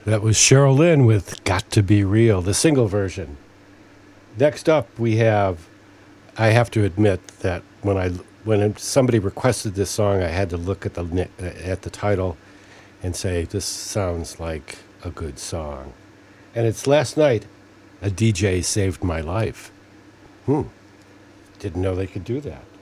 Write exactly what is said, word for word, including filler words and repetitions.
That was Cheryl Lynn with Got to Be Real, the single version. Next up, we have, I have to admit that when I when somebody requested this song, I had to look at the ni- at the title and say, this sounds like a good song. And it's Last Night, a D J Saved My Life. Hmm, didn't know they could do that.